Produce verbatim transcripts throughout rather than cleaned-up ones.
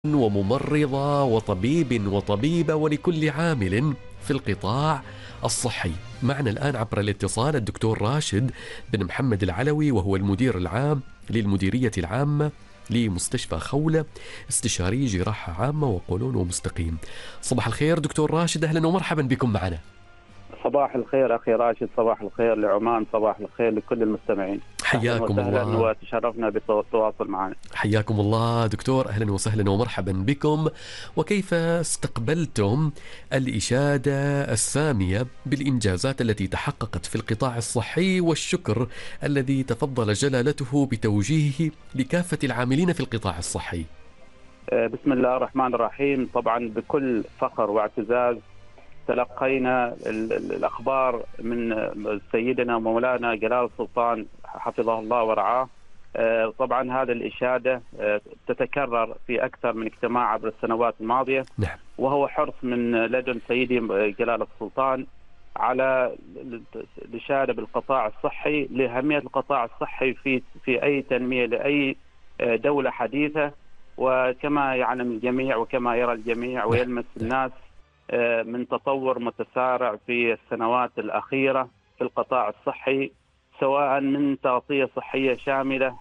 وممرضة وطبيب وطبيبة ولكل عامل في القطاع الصحي. معنا الآن عبر الاتصال الدكتور راشد بن محمد العلوي، وهو المدير العام للمديرية العامة لمستشفى خولة، استشاري جراحة عامة وقولون ومستقيم. صباح الخير دكتور راشد، أهلا ومرحبا بكم معنا. صباح الخير أخي راشد، صباح الخير لعمان، صباح الخير لكل المستمعين. حياكم الله وتشرفنا بالتواصل معنا. حياكم الله دكتور، أهلا وسهلا ومرحبا بكم. وكيف استقبلتم الإشادة السامية بالإنجازات التي تحققت في القطاع الصحي، والشكر الذي تفضل جلالته بتوجيهه لكافة العاملين في القطاع الصحي؟ بسم الله الرحمن الرحيم. طبعا بكل فخر واعتزاز تلقينا الأخبار من سيدنا مولانا جلال السلطان حفظه الله ورعاه. طبعا هذا الإشادة تتكرر في أكثر من اجتماع عبر السنوات الماضية. نعم. وهو حرص من لدن سيدي جلال السلطان على الإشادة بالقطاع الصحي، لأهمية القطاع الصحي في في أي تنمية لأي دولة حديثة. وكما يعلم الجميع وكما يرى الجميع ويلمس الناس من تطور متسارع في السنوات الأخيرة في القطاع الصحي، سواء من تغطية صحية شاملة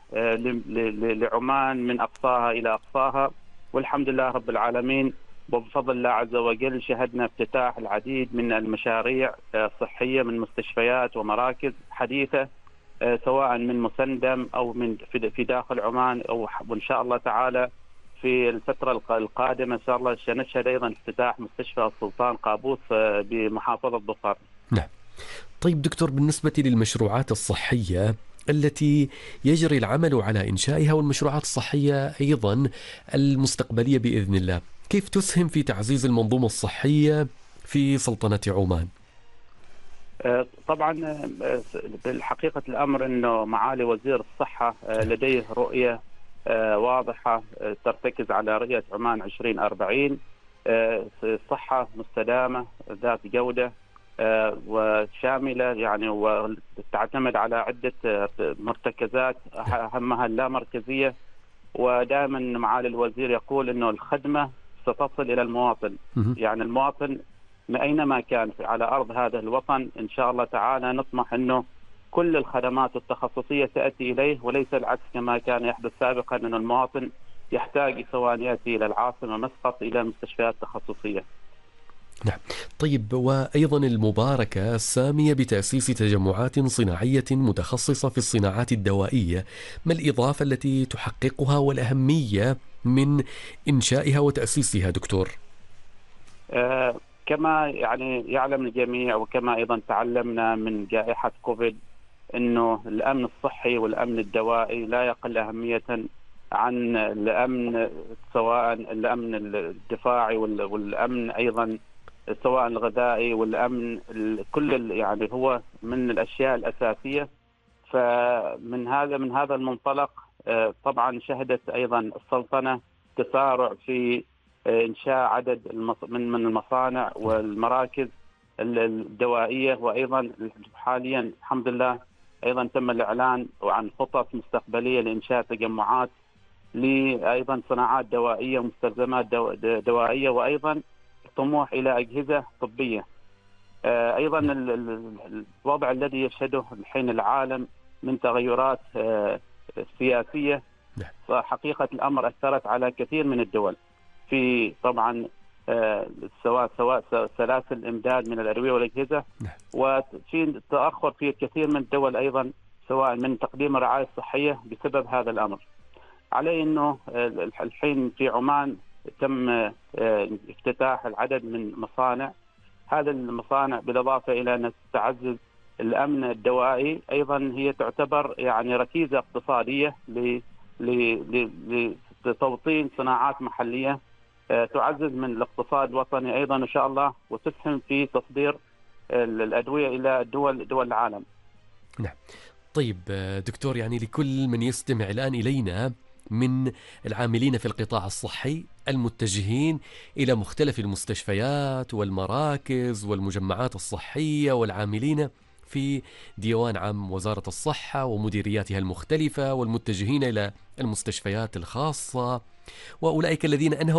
لعمان من أقصاها إلى أقصاها، والحمد لله رب العالمين. وبفضل الله عز وجل شهدنا افتتاح العديد من المشاريع الصحية من مستشفيات ومراكز حديثة، سواء من مسندم أو من في داخل عمان، أو وإن شاء الله تعالى في الفترة القادمة إن شاء الله سنشهد أيضا افتتاح مستشفى السلطان قابوس بمحافظة ظفر. نعم. طيب دكتور، بالنسبة للمشروعات الصحية التي يجري العمل على إنشائها، والمشروعات الصحية أيضا المستقبلية بإذن الله، كيف تسهم في تعزيز المنظومة الصحية في سلطنة عمان؟ طبعا بالحقيقة الأمر أنه معالي وزير الصحة لديه رؤية واضحة ترتكز على رؤية عمان عشرين أربعين، صحة مستدامة ذات جودة وشاملة، يعني وتعتمد على عدة مرتكزات أهمها اللامركزية. ودائما معالي الوزير يقول أنه الخدمة ستصل إلى المواطن، يعني المواطن أينما كان على أرض هذا الوطن إن شاء الله تعالى نطمح أنه كل الخدمات التخصصية تأتي إليه، وليس العكس كما كان يحدث سابقا أن المواطن يحتاج سواء يأتي إلى العاصمة مسقط إلى مستشفيات تخصصية. نعم. طيب، وأيضا المباركة السامية بتأسيس تجمعات صناعية متخصصة في الصناعات الدوائية، ما الإضافة التي تحققها والأهمية من إنشائها وتأسيسها دكتور؟ آه كما يعني يعلم الجميع، وكما أيضا تعلمنا من جائحة كوفيد، أنه الأمن الصحي والأمن الدوائي لا يقل أهمية عن الأمن، سواء الأمن الدفاعي والأمن أيضا سواء الغذائي والأمن، كل يعني هو من الأشياء الأساسية. فمن هذا من هذا المنطلق طبعا شهدت أيضا السلطنة تسارع في إنشاء عدد من من المصانع والمراكز الدوائية، وأيضا حاليا الحمد لله أيضا تم الإعلان عن خطط مستقبلية لإنشاء تجمعات لأيضا صناعات دوائية ومستلزمات دو دوائية، وأيضا طموح إلى أجهزة طبية. أيضا الوضع الذي يشهده الحين العالم من تغيرات سياسية، فحقيقة الأمر أثرت على كثير من الدول في طبعا سواء سواء سلاسل إمداد من الأدوية والأجهزة، وفي تأخر في كثير من الدول أيضا سواء من تقديم الرعاية الصحية بسبب هذا الأمر. عليه أنه الحين في عمان تم افتتاح العدد من مصانع. هذا المصانع بالإضافة إلى أن تعزز الأمن الدوائي، أيضا هي تعتبر يعني ركيزة اقتصادية لتوطين صناعات محلية تعزز من الاقتصاد الوطني أيضا إن شاء الله، وتسهم في تصدير الأدوية إلى دول دول العالم. نعم. طيب دكتور، يعني لكل من يستمع الآن إلينا من العاملين في القطاع الصحي المتجهين إلى مختلف المستشفيات والمراكز والمجمعات الصحية، والعاملين في ديوان عام وزارة الصحة ومديرياتها المختلفة، والمتجهين إلى المستشفيات الخاصة وأولئك الذين أنهوا